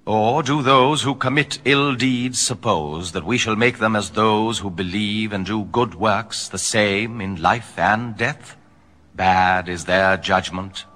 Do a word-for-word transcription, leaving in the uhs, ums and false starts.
Or do those who commit ill deeds suppose that we shall make them as those who believe and do good works the same in life and death? Bad is their judgment,